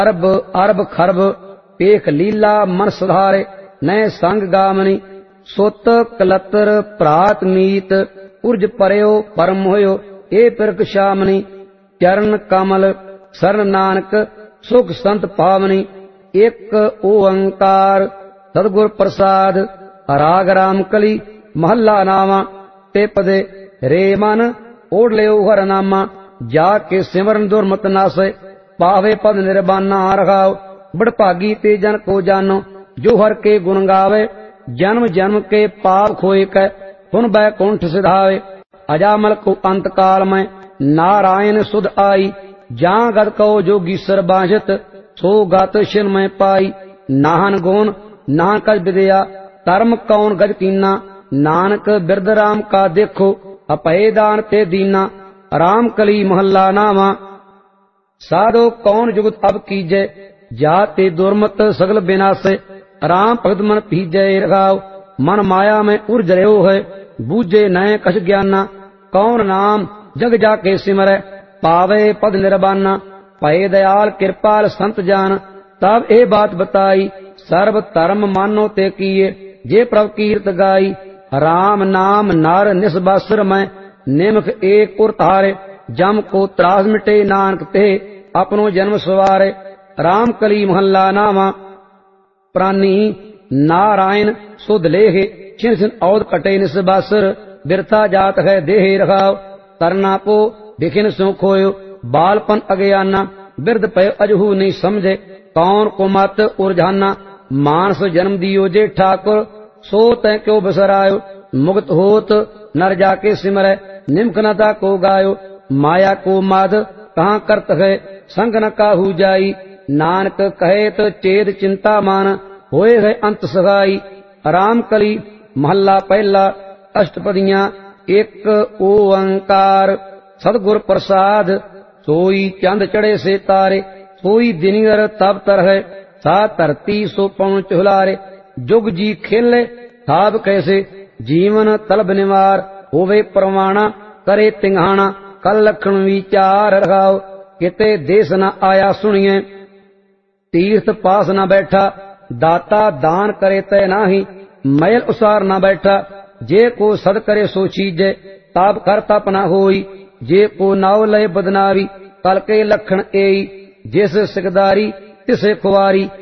अरब अरब खरब पेख लीला मन सुधारे, नए संग गामनी सुत कलतर प्रात मीत, उर्ज परयो परम होयो ए पिरक शामनी, चरण कमल शरण नानक सुख संत पावनी, एक ओंकार सतगुर प्रसाद, राग राम कली महला नावा, ते पदे रे मन ओढ़ ले हर नामा, जाके सिमरन दुर्मत नासे, पावे पद निर्बाना रखाओ, बड़ भागी ते जन को जानो, जो हर के गुण गावे, जन्म जन्म के पाप खोए कै, पुन बैकुंठ सिधावे, अजामल को अंत काल में नारायण सुध आई, जहाँ गत कहो जोगी सर बांझत, सो गत शिन में पाई, नाहन गुण नाहन कज विद्या, धर्म कौन गज कीना, नानक बिरद राम का देखो, अपहे दान ते दीना, राम कली महला नावा, साधो कौन जुगत अब कीजे, जाते दुर्मत सगल विनाशे, राम भगत मन पीजे रखाओ, मन माया में उर्ज रहो है, बूझे नए कछ ज्ञाना, कौन नाम जग जाके सिमरै, पावे पद निर्बाना, पए दयाल कृपाल संत जान, तब ए बात बताई, सर्व धर्म मानो ते किए, जे प्रभ कीर्त गाई, राम नाम नर निस्बासुर में, निमख एक उर तारे, जम को त्रास मिटे नानक ते, अपनो जन्म सवारे, राम कली महला नामा, प्राणी नारायण सुध लेहे, छिन छिन औद कटे निस्बासुर, बिरथा जात है देहे रखाओ, तरना पो बिखिन सो खोयो, बालपन अज्ञाना, बिरद पय अजहू नहीं समझे, कौन को मत उर्झाना, मानस जन्म दियो जे ठाकुर, सो तय क्यों बसरायो, मुक्त होत नर जाके सिमरै, निमखनता को गायो, माया को माध कहाँ करत है, संग न काहू जाई, नानक कहे तो चेत चिंता मान, होए है अंत सगाई, राम कली महला पहला, अष्टपदियां एक ओंकार सतगुर प्रसाद, सोई चंद चढ़े से तारे, सोई दिनिगर तब तरह, सा धरती सो पवन चुहलारे, जुग जी खेले थाब कैसे, जीवन तलब निवार, होवे परवाना करे तिंघाना, कल लखन विचार रखाओ, किते देश न आया सुनिए, तीर्थ पास न बैठा, दाता दान करे तय नाही, मैल उसार न बैठा, जे को सद करे सो चीजे, ताप कर तप न होई, जे को नाव लय बदनावी, कल के लखन एई, जिस सिकदारी तिसे खुआरी,